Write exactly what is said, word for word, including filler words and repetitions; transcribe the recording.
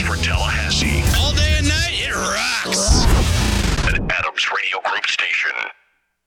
for Tallahassee. All day and night, it rocks.